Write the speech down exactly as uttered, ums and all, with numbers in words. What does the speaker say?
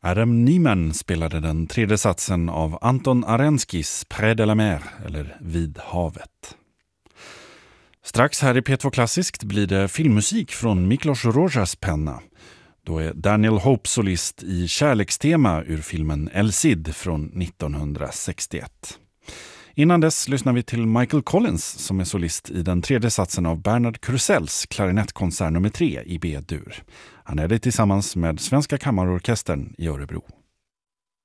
Adam Niemann spelade den tredje satsen av Anton Arenskis Près de la mer, eller Vid havet. Strax här i P två Klassiskt blir det filmmusik från Miklos Rojas penna. Då är Daniel Hope solist i kärlekstema ur filmen El Cid från nittonhundrasextioett. Innan dess lyssnar vi till Michael Collins som är solist i den tredje satsen av Bernard Crusells klarinettkonsert nummer tre i B-dur. Han är det tillsammans med Svenska kammarorkestern i Örebro.